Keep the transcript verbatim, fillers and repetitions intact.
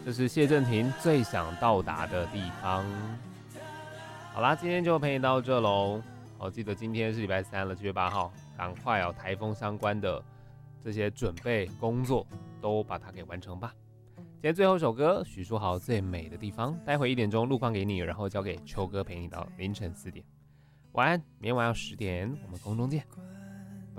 这是谢震廷最想到达的地方。好啦，今天就陪你到这喽。哦，记得今天是礼拜三了，七月八号，赶快哦，台风相关的这些准备工作都把它给完成吧。今天最后一首歌，许书豪《最美的地方》，待会一点钟路况给你，然后交给秋哥陪你到凌晨四点。晚安，明天晚上十点我们空中见。